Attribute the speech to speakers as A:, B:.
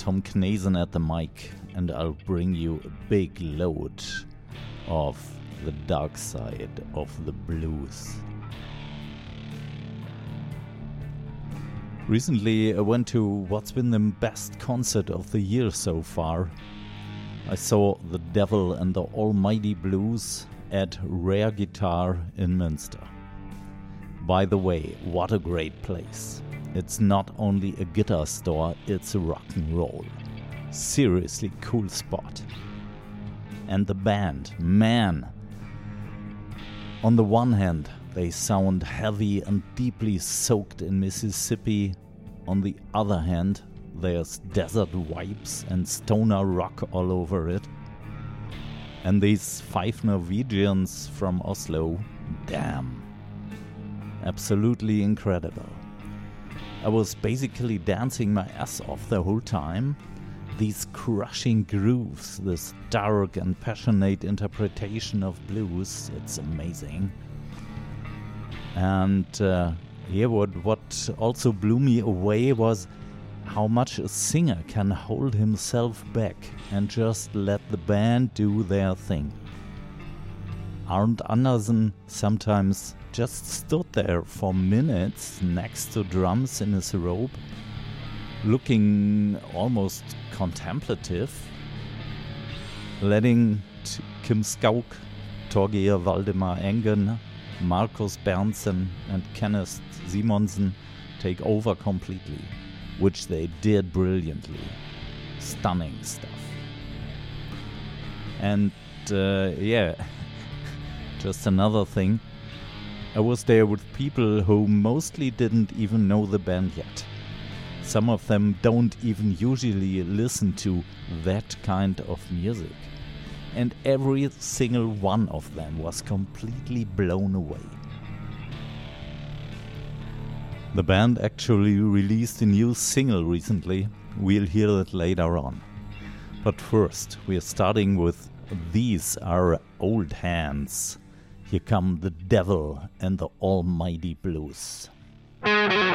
A: Tom Knazen at the mic, and I'll bring you a big load of the dark side of the blues. Recently, I went to what's been the best concert of the year so far. I saw The Devil and the Almighty Blues at Rare Guitar in Münster. By the way, what a great place. It's not only a guitar store, it's a rock and roll. Seriously cool spot. And the band, man. On the one hand, they sound heavy and deeply soaked in Mississippi. On the other hand, there's desert vibes and stoner rock all over it. And these 5 Norwegians from Oslo, damn. Absolutely incredible. I was basically dancing my ass off the whole time. These crushing grooves, this dark and passionate interpretation of blues, it's amazing. And what also blew me away was how much a singer can hold himself back and just let the band do their thing. Arnd Andersen sometimes just stood there for minutes next to drums in his robe, looking almost contemplative, letting Kim Skauk, Torgeir Valdemar Engen, Markus Berntsen and Kenneth Simonsen take over completely, which they did brilliantly. Stunning stuff. And just another thing, I was there with people who mostly didn't even know the band yet. Some of them don't even usually listen to that kind of music. And every single one of them was completely blown away. The band actually released a new single recently. We'll hear it later on. But first, we're starting with These Are Old Hands. Here come The Devil and the Almighty Blues.